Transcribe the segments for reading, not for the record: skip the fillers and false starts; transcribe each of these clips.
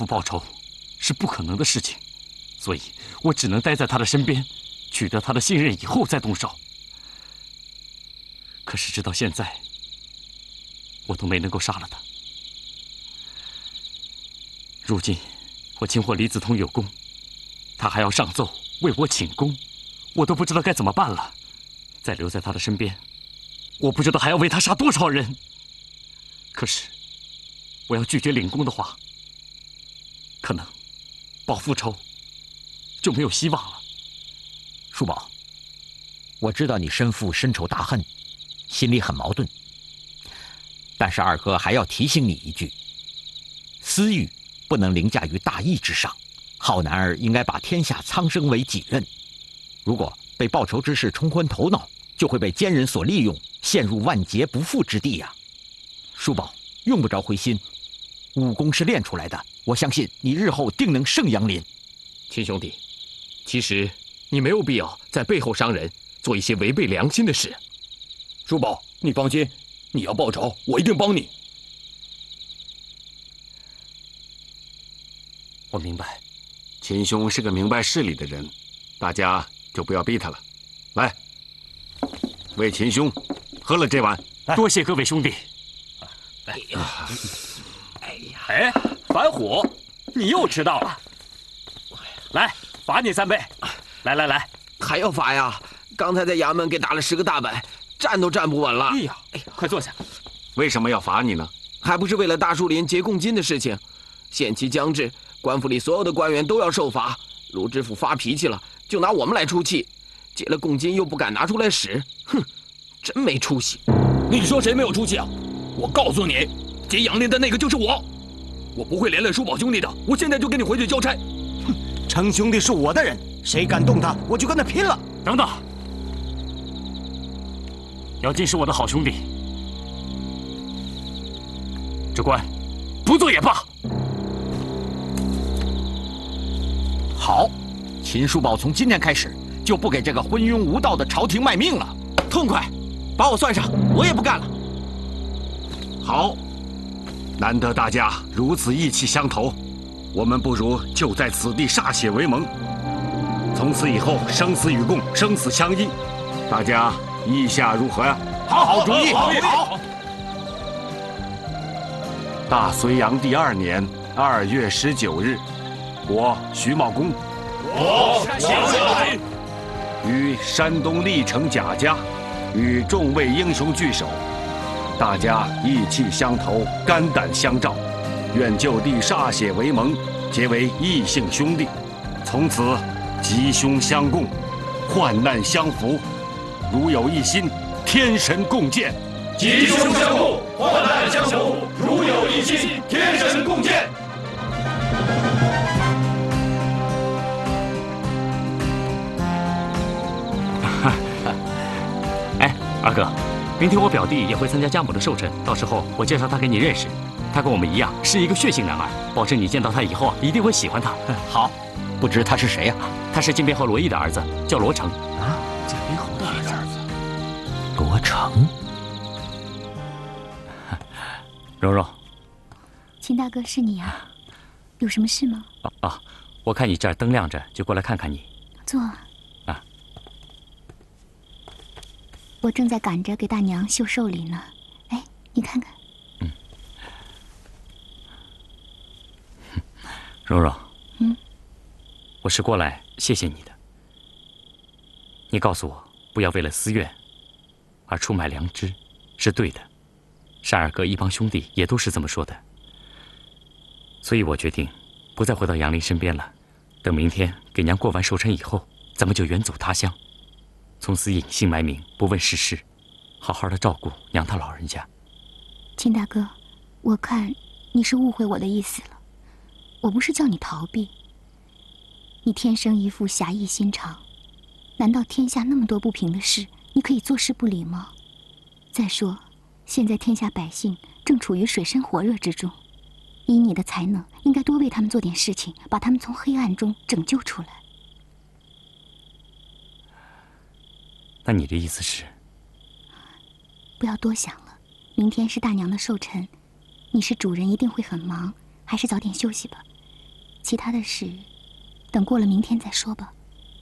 不报仇是不可能的事情，所以我只能待在他的身边，取得他的信任以后再动手。可是直到现在，我都没能够杀了他。如今我擒获李子通有功，他还要上奏为我请功，我都不知道该怎么办了。再留在他的身边，我不知道还要为他杀多少人。可是我要拒绝领功的话，可能报复仇就没有希望了。 叔宝，我知道你身负深仇大恨，心里很矛盾。但是二哥还要提醒你一句：私欲不能凌驾于大义之上。好男儿应该把天下苍生为己任。如果被报仇之事冲昏头脑，就会被奸人所利用，陷入万劫不复之地呀。叔宝，用不着灰心，武功是练出来的，我相信你日后定能胜杨林。 亲兄弟，其实你没有必要在背后伤人，做一些违背良心的事。 叔宝，你放心，你要报仇，我一定帮你。 我明白， 秦兄是个明白事理的人，大家就不要逼他了。来，为秦兄喝了这碗。 多谢各位兄弟。 哎，反虎，你又迟到了。来，罚你3杯。来， 还要罚呀？刚才在衙门给打了10个大板，站都站不稳了。 哎呀，快坐下。 为什么要罚你呢？ 还不是为了大树林劫贡金的事情。限期将至，官府里所有的官员都要受罚。卢知府发脾气了，就拿我们来出气。劫了贡金又不敢拿出来使，哼，真没出息。 你说谁没有出息啊？我告诉你，劫杨林的那个就是我，我不会连累叔宝兄弟的。我现在就跟你回去交差。 哼，程兄弟是我的人，谁敢动他，我就跟他拼了。 等等，姚金是我的好兄弟，这官不做也罢。 好，秦叔宝从今天开始就不给这个昏庸无道的朝廷卖命了。 痛快，把我算上，我也不干了。 好，难得大家如此意气相投，我们不如就在此地歃血为盟，从此以后生死与共，生死相依，大家意下如何呀？ 好主意，好。 大隋炀帝2年2月19日，我徐茂公， 我秦始于山东历城贾家，与众位英雄聚首。大家意气相投，肝胆相照，愿就地歃血为盟，结为异姓兄弟，从此吉凶相共，患难相扶，如有一心，天神共鉴。 吉凶相共，患难相扶，如有一心，天神共鉴。 哎，二哥。明天我表弟也会参加家母的寿辰，到时候我介绍他给你认识。他跟我们一样是一个血性男儿，保证你见到他以后一定会喜欢他。 好，不知他是谁呀？ 他是金边侯罗毅的儿子，叫罗成。 啊，金边侯的儿子，罗成。 蓉蓉， 秦大哥是你啊？有什么事吗？ 我看你这儿灯亮着，就过来看看你。 坐。我正在赶着给大娘绣寿礼呢，哎，你看看。 蓉蓉，我是过来谢谢你的。你告诉我不要为了私怨而出卖良知，是对的。单二哥一帮兄弟也都是这么说的，所以我决定不再回到杨林身边了。等明天给娘过完寿辰以后，咱们就远走他乡。从此隐姓埋名，不问世事，好好的照顾娘她老人家。 秦大哥，我看你是误会我的意思了。我不是叫你逃避，你天生一副侠义心肠，难道天下那么多不平的事，你可以坐视不理吗？再说，现在天下百姓正处于水深火热之中，以你的才能，应该多为他们做点事情，把他们从黑暗中拯救出来。 那你的意思是？ 不要多想了，明天是大娘的寿辰，你是主人，一定会很忙，还是早点休息吧。 其他的事，等过了明天再说吧。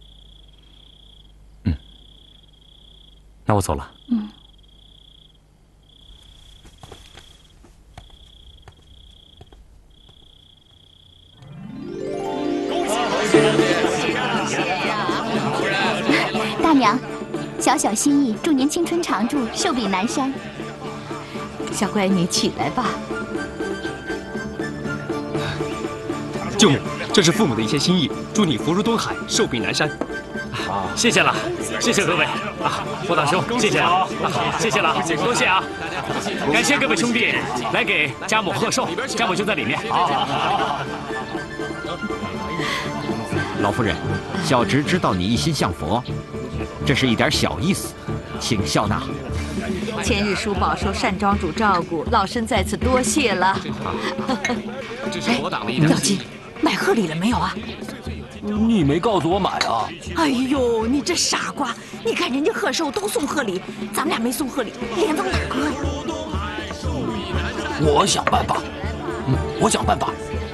那我走了。 大娘，小小心意，祝您青春常驻，寿比南山。 小乖女，起来吧。 舅母，这是父母的一些心意，祝你福如东海，寿比南山。 谢谢了，谢谢各位啊，郭大兄，谢谢了，谢谢了，多谢啊！感谢各位兄弟来给家母贺寿，家母就在里面。好。 老夫人，小侄知道你一心向佛，这是一点小意思，请笑纳。 前日叔宝受单庄主照顾，老身在此多谢了。 这是我党的一点。 小金，买贺礼了没有啊？ 你没告诉我买啊？ 哎呦，你这傻瓜！你看人家贺寿都送贺礼，咱们俩没送贺礼，脸往哪搁呀？ 我想办法，我想办法。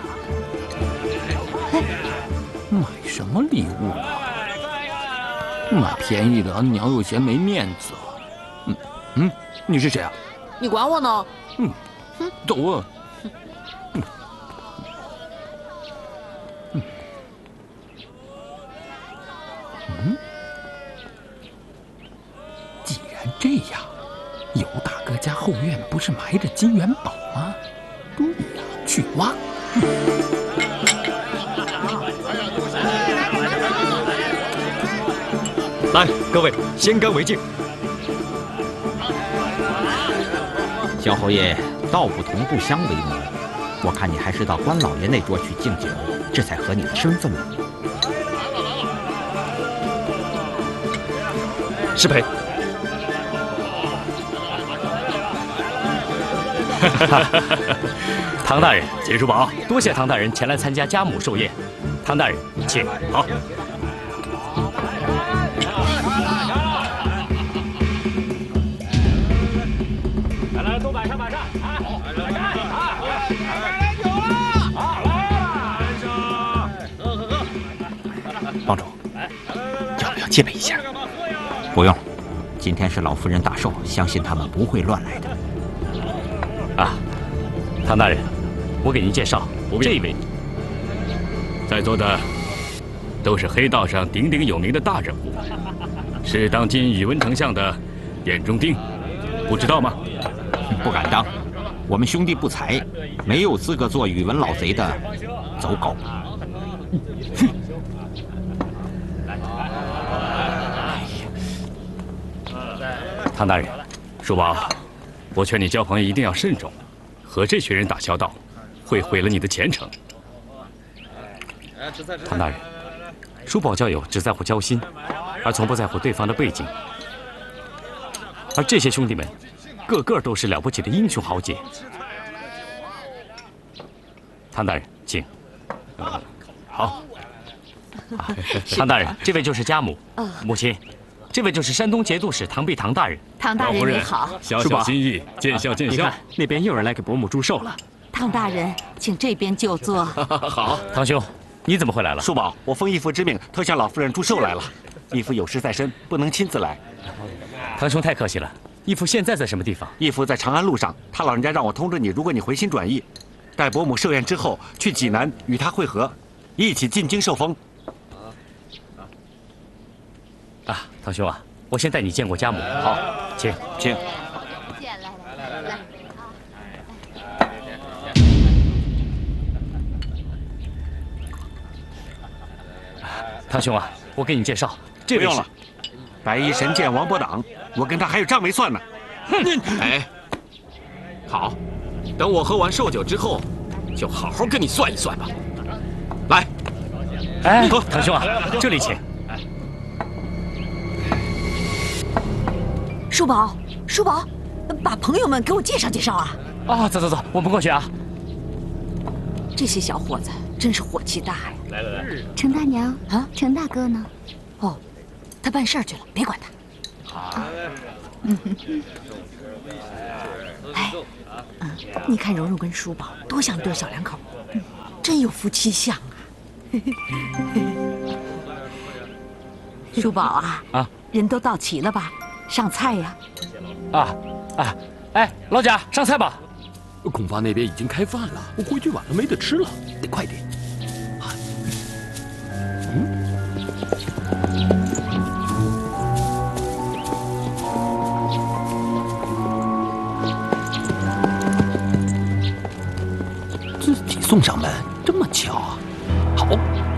买什么礼物啊？买便宜的，娘又嫌没面子。你是谁啊？ 你管我呢？ 走啊！既然这样，尤大哥家后院不是埋着金元宝吗？对呀，去挖。 来，各位先干为敬。 小侯爷，道不同不相为谋，我看你还是到关老爷那桌去敬酒，这才合你的身份呢。 失陪。 唐大人，解叔宝，多谢唐大人前来参加家母寿宴。唐大人，请。好。来，都摆上啊！来酒啊！ 帮主，要不要戒备一下？不用，今天是老夫人大寿，相信他们不会乱来的。 啊，唐大人，我给您介绍，这位在座的都是黑道上鼎鼎有名的大人物，是当今宇文丞相的眼中钉，不知道吗？ 不敢当，我们兄弟不才，没有资格做宇文老贼的走狗。 唐大人， 叔宝，我劝你交朋友一定要慎重，和这群人打交道，会毁了你的前程。 唐大人，叔宝交友只在乎交心，而从不在乎对方的背景。而这些兄弟们，个个都是了不起的英雄豪杰。唐大人，请。好。唐大人，这位就是家母，母亲。这位就是山东节度使唐弼唐大人。 唐大人你好， 小小心意，见笑见笑。 你看那边又有人来给伯母祝寿了。 唐大人，请这边就坐。 好，唐兄，你怎么会来了？ 叔宝，我奉义父之命，特向老夫人祝寿来了。义父有事在身，不能亲自来。 唐兄太客气了。义父现在在什么地方？ 义父在长安路上，他老人家让我通知你，如果你回心转意，待伯母寿宴之后，去济南与他会合，一起进京受封。 啊，唐兄啊，我先带你见过家母。好，请。 来。 唐兄啊，我给你介绍，这位不用了。白衣神剑王伯党，我跟他还有账没算呢。 哎，好，等我喝完寿酒之后，就好好跟你算一算吧。来， 哎，唐兄啊，这里请。 叔宝，把朋友们给我介绍介绍啊！ 哦，走，我们过去啊。 这些小伙子真是火气大呀！ 来， 程大娘啊， 程大哥呢？ 哦，他办事儿去了，别管他。啊，你看蓉蓉跟叔宝多像对小两口，真有夫妻相啊！ 叔宝啊，人都到齐了吧？上菜呀！ 老贾，上菜吧。 恐怕那边已经开饭了，我回去晚了没得吃了，得快点。自己送上门，这么巧啊！好。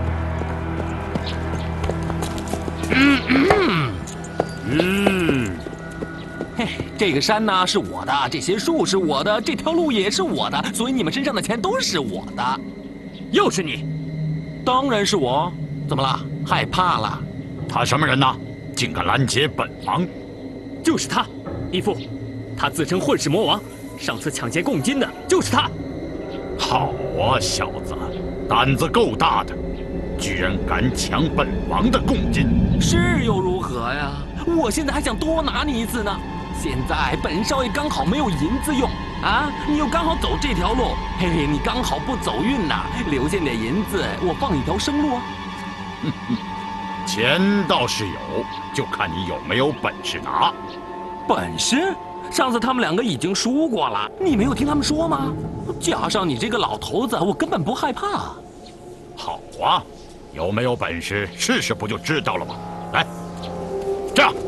嘿，这个山呢是我的，这些树是我的，这条路也是我的，所以你们身上的钱都是我的。 又是你？ 当然是我。怎么了？害怕了？ 他什么人呢？竟敢拦截本王！ 就是他，义父，他自称混世魔王，上次抢劫贡金的就是他。 好啊，小子，胆子够大的，居然敢抢本王的贡金！ 是又如何呀？我现在还想多拿你一次呢。现在本少爷刚好没有银子用啊，你又刚好走这条路，嘿嘿，你刚好不走运呐，留下点银子，我放一条生路啊。 钱倒是有，就看你有没有本事拿。 本事？上次他们两个已经输过了，你没有听他们说吗？加上你这个老头子，我根本不害怕。 好啊，有没有本事试试不就知道了吗？来，这样。